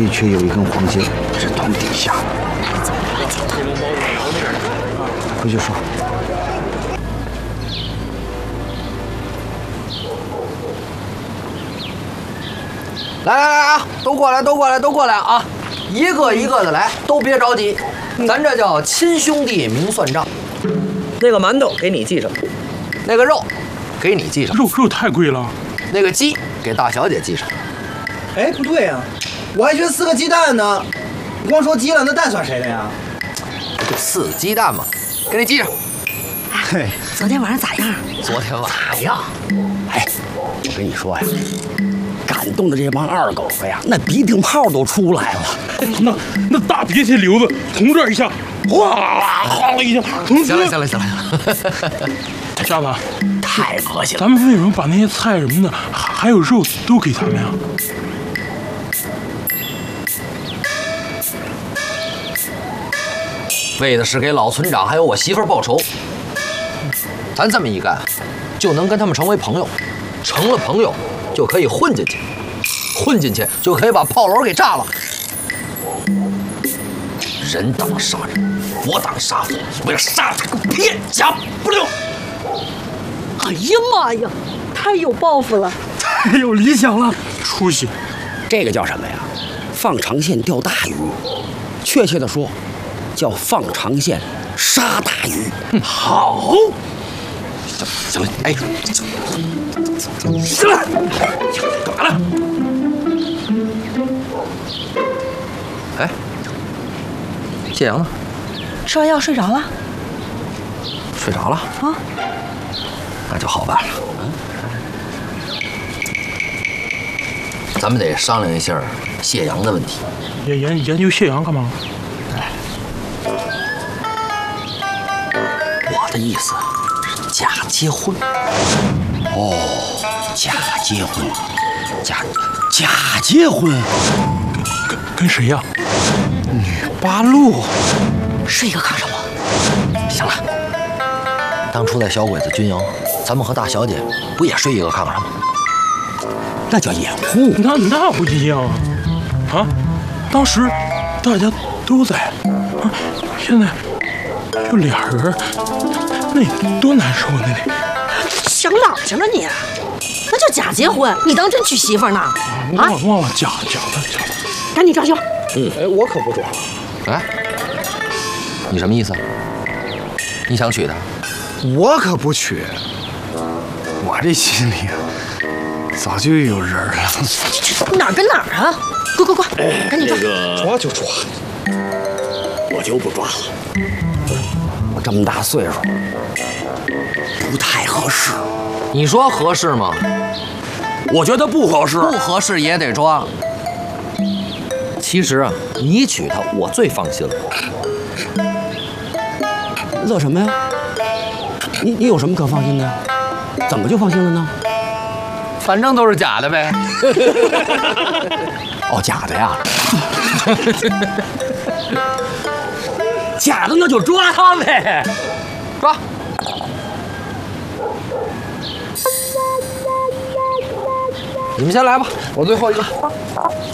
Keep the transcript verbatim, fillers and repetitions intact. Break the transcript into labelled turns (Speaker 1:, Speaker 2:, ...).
Speaker 1: 的确有一根黄线，
Speaker 2: 这桶底下。
Speaker 1: 回去说。
Speaker 3: 来来来啊，都过来，都过来，都过来啊！一个一个的来，都别着急，咱这叫亲兄弟明算账。那个馒头给你记上，那个肉给你记上，
Speaker 4: 肉肉太贵了。
Speaker 3: 那个鸡给大小姐记上。
Speaker 1: 哎，不对呀、啊，我还觉得四个鸡蛋呢。你光说鸡了，那蛋算谁的呀？
Speaker 3: 不就四个鸡蛋吗？给你记上。
Speaker 5: 嘿，昨天晚上咋样？
Speaker 3: 昨天晚上
Speaker 2: 咋样？哎，我跟你说呀。感动的这帮二狗子呀，那鼻涕泡都出来了。
Speaker 4: 那那大鼻涕流子从这儿一下，哗哗了一下，从
Speaker 3: 行了行了行了，
Speaker 4: 家子，
Speaker 2: 太恶心了。
Speaker 4: 咱们为什么把那些菜什么的，还有肉都给他们呀？
Speaker 3: 为的是给老村长还有我媳妇儿报仇。咱这么一干，就能跟他们成为朋友，成了朋友。就可以混进去，混进去就可以把炮楼给炸了。人当杀人，佛当杀佛，我要杀他个片甲不留。
Speaker 5: 哎呀妈呀，太有抱负了，
Speaker 4: 太有理想了，出息。
Speaker 2: 这个叫什么呀？放长线钓大鱼，确切的说，叫放长线杀大鱼。
Speaker 3: 好，行行了，哎。行了，干嘛呢？哎，谢阳呢？
Speaker 5: 吃完药睡着了。
Speaker 3: 睡着了啊？那就好办了。咱们得商量一下谢阳的问题。
Speaker 4: 研研研究谢阳干嘛？
Speaker 3: 哎，我的意思是假结婚。
Speaker 2: 哦，假结婚，假假结婚，
Speaker 4: 跟跟谁呀？
Speaker 2: 女八路，
Speaker 5: 睡一个炕上吧。
Speaker 3: 行了，当初在小鬼子军营，咱们和大小姐不也睡一个炕上吗？
Speaker 2: 那叫掩护。
Speaker 4: 那那不一样啊！啊，当时大家都在啊，现在就俩人，那多难受啊！那得。
Speaker 5: 想哪儿去了你？那叫假结婚，你当真娶媳妇呢？啊，
Speaker 4: 忘了忘了，假假的假的。
Speaker 5: 赶紧装修。
Speaker 3: 嗯，哎，我可不装。哎，你什么意思？你想娶她？
Speaker 1: 我可不娶。我这心里早就有人了。
Speaker 5: 哪儿跟哪儿啊？快快快，赶紧装。
Speaker 2: 这个
Speaker 1: 抓就抓，
Speaker 2: 我就不抓了。我这么大岁数，不太合适。
Speaker 3: 你说合适吗？
Speaker 2: 我觉得不合适。
Speaker 3: 不合适也得抓。其实啊，你娶她，我最放心了。
Speaker 2: 乐什么呀？你你有什么可放心的呀？怎么就放心了呢？
Speaker 3: 反正都是假的呗。
Speaker 2: 哦，假的呀。假的那就抓他呗，
Speaker 3: 抓。你们先来吧，我最后一个。